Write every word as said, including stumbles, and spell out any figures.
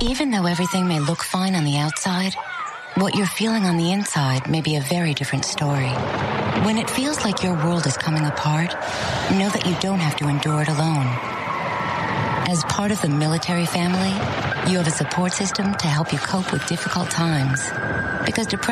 Even though everything may look fine on the outside, what you're feeling on the inside may be a very different story. When it feels like your world is coming apart, know that you don't have to endure it alone. As part of the military family, you have a support system to help you cope with difficult times. Because depression